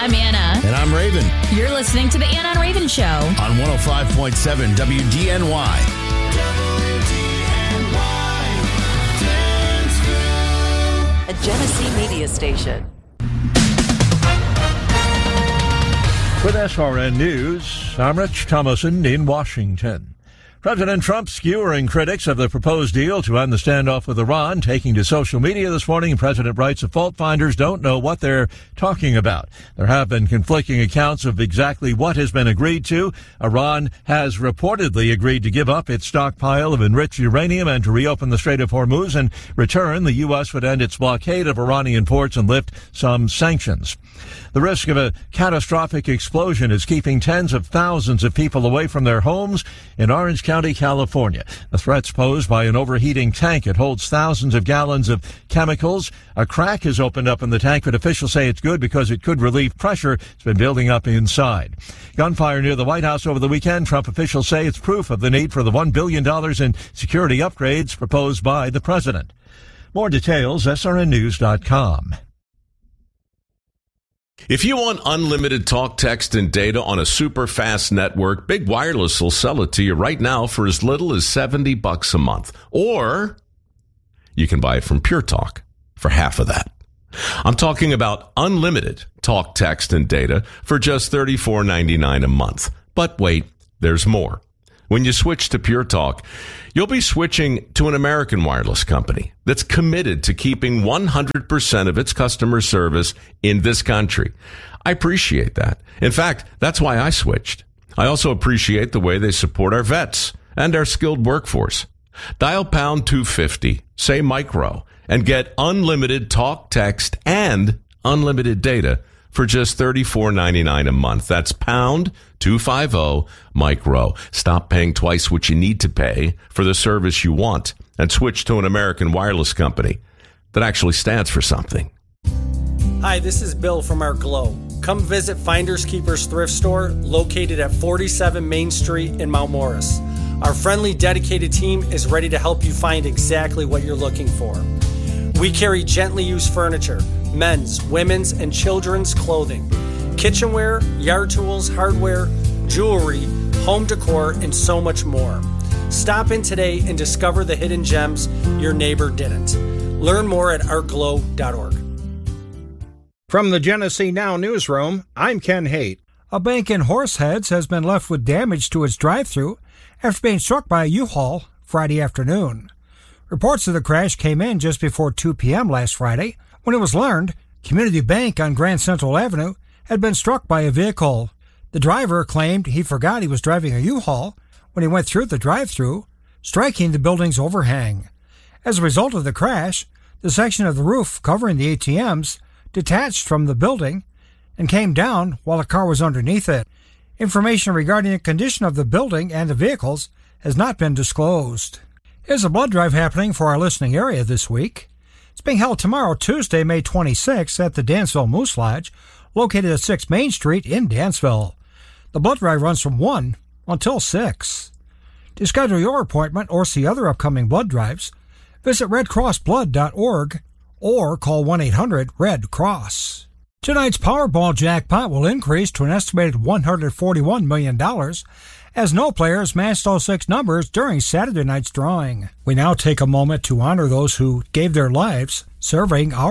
I'm Anna. And I'm Raven. You're listening to the Anna and Raven Show On 105.7 WDNY. A Genesee media station. With SRN News, I'm Rich Thomason in Washington. President Trump skewering critics of the proposed deal to end the standoff with Iran. Taking to social media this morning, the president writes the fault finders don't know what they're talking about. There have been conflicting accounts of exactly what has been agreed to. Iran has reportedly agreed to give up its stockpile of enriched uranium and to reopen the Strait of Hormuz. In return, the U.S. would end its blockade of Iranian ports and lift some sanctions. The risk of a catastrophic explosion is keeping tens of thousands of people away from their homes in Orange County, California. The threats posed by an overheating tank. It holds thousands of gallons of chemicals. A crack has opened up in the tank, but officials say it's good because it could relieve pressure. It's been building up inside. Gunfire near the White House over the weekend. Trump officials say it's proof of the need for the $1 billion in security upgrades proposed by the president. More details, srnnews.com. If you want unlimited talk, text, and data on a super fast network, Big Wireless will sell it to you right now for as little as $70 a month. Or you can buy it from Pure Talk for half of that. I'm talking about unlimited talk, text, and data for just $34.99 a month. But wait, there's more. When you switch to Pure Talk, you'll be switching to an American wireless company that's committed to keeping 100% of its customer service in this country. I appreciate that. In fact, that's why I switched. I also appreciate the way they support our vets and our skilled workforce. Dial pound 250, say micro, and get unlimited talk, text, and unlimited data for just $34.99 a month. That's pound 250 micro. Stop paying twice what you need to pay for the service you want and switch to an American wireless company that actually stands for something. Hi, this is Bill from our Glow. Come visit Finders Keepers Thrift Store located at 47 Main Street in Mount Morris. Our friendly, dedicated team is ready to help you find exactly what you're looking for. We carry gently used furniture, men's, women's, and children's clothing, kitchenware, yard tools, hardware, jewelry, home decor, and so much more. Stop in today and discover the hidden gems your neighbor didn't. Learn more at ourglow.org. From the Genesee Now newsroom, I'm Ken Haight. A bank in Horseheads has been left with damage to its drive-thru after being struck by a U-Haul Friday afternoon. Reports of the crash came in just before 2 p.m. last Friday, when it was learned Community Bank on Grand Central Avenue had been struck by a vehicle. The driver claimed he forgot he was driving a U-Haul when he went through the drive-thru, striking the building's overhang. As a result of the crash, the section of the roof covering the ATMs detached from the building and came down while a car was underneath it. Information regarding the condition of the building and the vehicles has not been disclosed. There's a blood drive happening for our listening area this week. It's being held tomorrow, Tuesday, May 26th, at the Dansville Moose Lodge, located at 6 Main Street in Dansville. The blood drive runs from 1 until 6. To schedule your appointment or see other upcoming blood drives, visit redcrossblood.org or call 1-800-RED-CROSS. Tonight's Powerball jackpot will increase to an estimated $141 million as no players matched all 6 numbers during Saturday night's drawing. We now take a moment to honor those who gave their lives serving our